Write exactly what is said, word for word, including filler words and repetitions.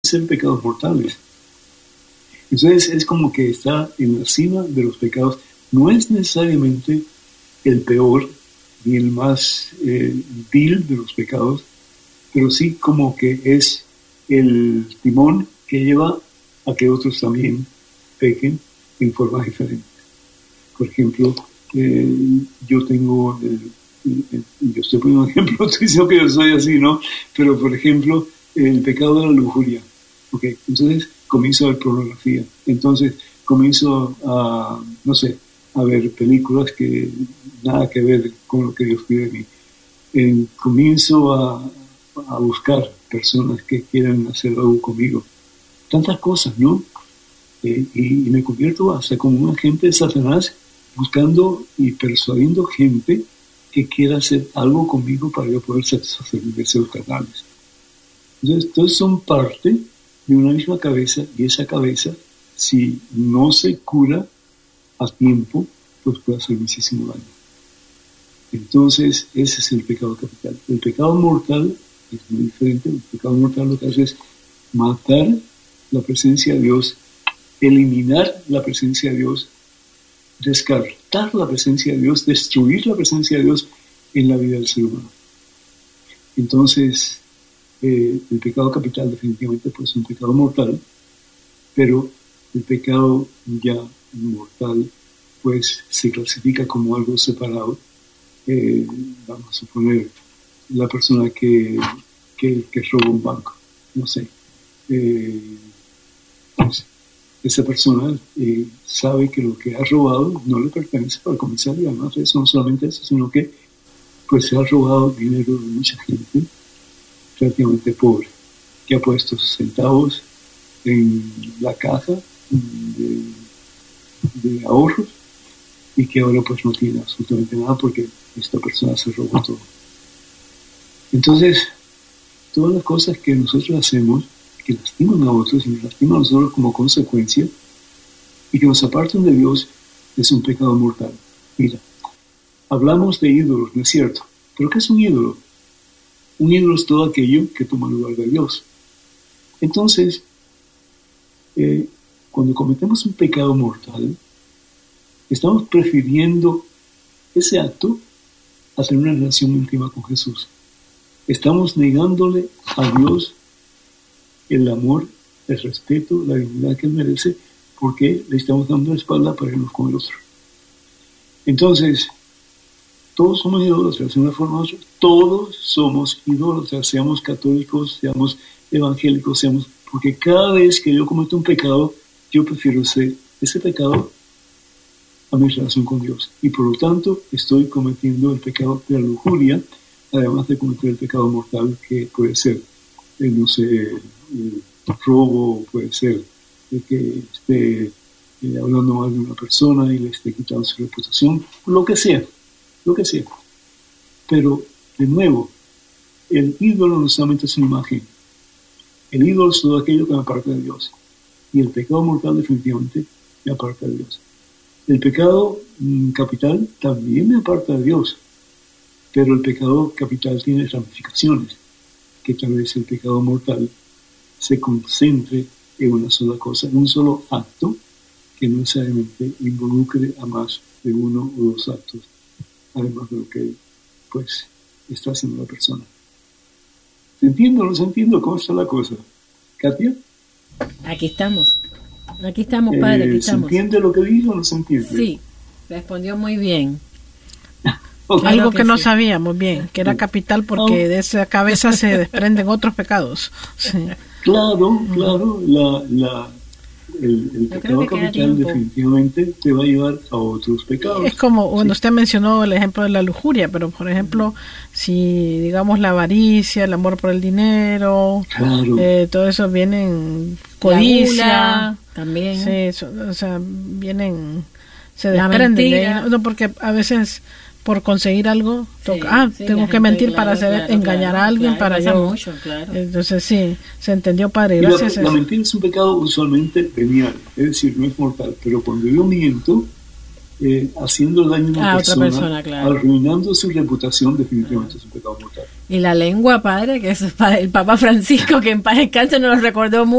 ser pecados mortales. Entonces es como que está en la cima de los pecados. No es necesariamente el peor ni el más eh, vil de los pecados, pero sí como que es el timón que lleva a que otros también pequen en formas diferentes. Por ejemplo, eh, yo tengo, el, el, el, yo estoy poniendo un ejemplo, estoy diciendo que yo soy así, ¿no? Pero por ejemplo, el pecado de la lujuria. Okay. Entonces comienzo a ver pornografía, entonces comienzo a, no sé, a ver películas que nada que ver con lo que Dios pide de mí. Eh, comienzo a, a buscar personas que quieran hacer algo conmigo. Tantas cosas, ¿no? Eh, y, y me convierto hasta como un agente de Satanás buscando y persuadiendo gente que quiera hacer algo conmigo para yo poder satisfacer mis deseos carnales. Entonces, todos son parte de una misma cabeza, y esa cabeza, si no se cura a tiempo, pues puede hacer muchísimo daño. Entonces, ese es el pecado capital. El pecado mortal es muy diferente. El pecado mortal lo que hace es matar la presencia de Dios, eliminar la presencia de Dios, descartar la presencia de Dios, destruir la presencia de Dios en la vida del ser humano. Entonces, eh, el pecado capital definitivamente pues, es un pecado mortal, pero el pecado ya mortal pues se clasifica como algo separado. Eh, vamos a suponer la persona que, que, que roba un banco, no sé. Eh, pues, esa persona eh, sabe que lo que ha robado no le pertenece para comenzar, y además de eso, no solamente eso, sino que pues se ha robado dinero de mucha gente relativamente pobre, que ha puesto sus centavos en la caja de, de ahorros y que ahora pues no tiene absolutamente nada porque esta persona se robó todo. Entonces, todas las cosas que nosotros hacemos que lastiman a otros y nos lastiman a nosotros como consecuencia y que nos apartan de Dios es un pecado mortal. Mira, hablamos de ídolos, ¿no es cierto? ¿Pero qué es un ídolo? Un ídolo es todo aquello que toma lugar de Dios. Entonces, eh, cuando cometemos un pecado mortal, estamos prefiriendo ese acto a tener una relación íntima con Jesús. Estamos negándole a Dios el amor, el respeto, la dignidad que Él merece, porque le estamos dando la espalda para irnos con el otro. Entonces, todos somos idólatras de una forma u otra. Todos somos idólatras, seamos católicos, seamos evangélicos, seamos... Porque cada vez que yo cometo un pecado, yo prefiero ser ese pecado a mi relación con Dios. Y por lo tanto, estoy cometiendo el pecado de la lujuria, además de cometer el pecado mortal que puede ser, eh, no sé, el robo, puede ser el que esté eh, hablando mal de una persona y le esté quitando su reputación, lo que sea, lo que sea. Pero, de nuevo, el ídolo no solamente es una imagen. El ídolo es todo aquello que me aparta de Dios. Y el pecado mortal definitivamente me aparta de Dios. El pecado mm, capital también me aparta de Dios. Pero el pecado capital tiene ramificaciones, que tal vez el pecado mortal se concentre en una sola cosa, en un solo acto, que no necesariamente involucre a más de uno o dos actos, además de lo que pues está haciendo la persona. ¿Se entiende o no se entiende cómo está la cosa? ¿Katia? Aquí estamos. Aquí estamos, padre, aquí eh, estamos. ¿Se entiende lo que dijo o no se entiende? Sí, respondió muy bien. Okay. Algo Claro que, que no sí. sabíamos bien, que era capital porque de esa cabeza se desprenden otros pecados. Sí. Claro, claro, la, la, el, el pecado capital definitivamente te va a llevar a otros pecados. Es como, bueno, sí. Usted mencionó el ejemplo de la lujuria, pero por ejemplo, si digamos la avaricia, el amor por el dinero, claro. eh, todo eso vienen, codicia, la gula, también. Sí, eso, o sea, vienen, se desprenden de ahí, no, porque a veces por conseguir algo, toca, sí, ah, sí, tengo que gente, mentir claro, para hacer, claro, engañar claro, a alguien claro, para yo. Mucho, claro. Entonces sí, se entendió, padre. Gracias. La, la mentira es un pecado usualmente venial, es decir, no es mortal, pero cuando yo miento, eh, haciendo daño a una ah, persona, otra persona claro. arruinando su reputación, definitivamente ah. es un pecado mortal. Y la lengua, padre, que es el Papa Francisco, que en paz descanse, nos lo recordó mucho.